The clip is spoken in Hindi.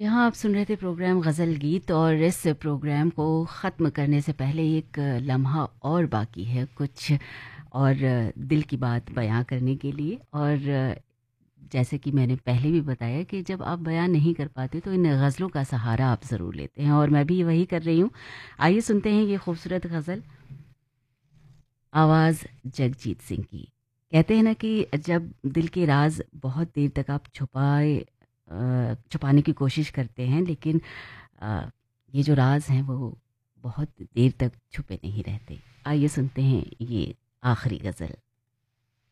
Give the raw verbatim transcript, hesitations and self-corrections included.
यहाँ आप सुन रहे थे प्रोग्राम गज़ल गीत और इस प्रोग्राम को ख़त्म करने से पहले एक लम्हा और बाकी है कुछ और दिल की बात बयां करने के लिए। और जैसे कि मैंने पहले भी बताया कि जब आप बयां नहीं कर पाते तो इन गज़लों का सहारा आप ज़रूर लेते हैं और मैं भी वही कर रही हूँ। आइए सुनते हैं ये खूबसूरत गज़ल, आवाज़ जगजीत सिंह की। कहते हैं ना कि जब दिल के राज बहुत देर तक आप छुपाए अ, छुपाने की कोशिश करते हैं, लेकिन अ, ये जो राज हैं वो बहुत देर तक छुपे नहीं रहते। आइए सुनते हैं ये आखिरी गज़ल।